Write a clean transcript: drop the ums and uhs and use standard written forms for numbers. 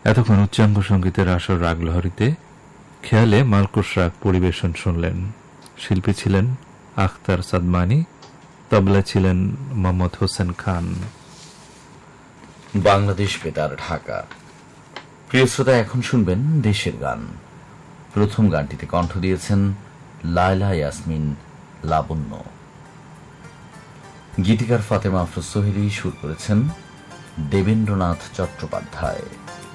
এতক্ষণ উচ্চাঙ্গ সঙ্গীতের আসর রাগলহরীতে খেয়ালে মালকুশ রাগ পরিবেশন শুনলেন। শিল্পী ছিলেন আখতার সাদমানি, তবলা ছিলেন মোহাম্মদ হোসেন খান। বাংলাদেশ বেতার, ঢাকা। প্রিয় শ্রোতা, এখন শুনবেন দেশের গান। প্রথম গানটিতে কণ্ঠ দিয়েছেন লায়লা ইয়াসমিন লাবণ্য। গীতিকার ফাতেমা আফরোজ সোহেলি, সুর করেছেন দেবেন্দ্রনাথ চট্টোপাধ্যায়।